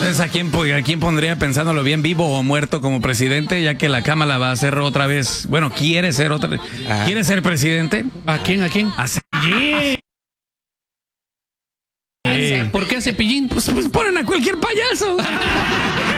¿Ustedes a quién pondría, pensándolo bien, vivo o muerto como presidente, ya que la Cámara va a ser otra vez? Bueno, quiere ser presidente. ¿A quién? A Cepillín. ¿Por qué a Cepillín? Pues ponen a cualquier payaso.